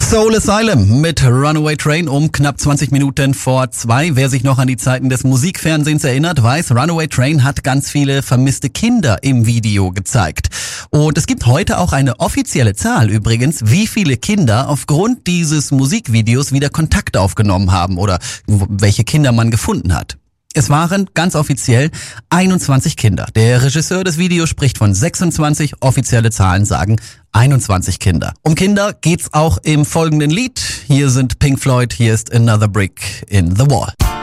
Soul Asylum mit Runaway Train um knapp 20 Minuten vor 2. Wer sich noch an die Zeiten des Musikfernsehens erinnert, weiß, Runaway Train hat ganz viele vermisste Kinder im Video gezeigt. Und es gibt heute auch eine offizielle Zahl übrigens, wie viele Kinder aufgrund dieses Musikvideos wieder Kontakt aufgenommen haben oder welche Kinder man gefunden hat. Es waren ganz offiziell 21 Kinder. Der Regisseur des Videos spricht von 26, offizielle Zahlen sagen 21 Kinder. Um Kinder geht's auch im folgenden Lied. Hier sind Pink Floyd, hier ist Another Brick in the Wall.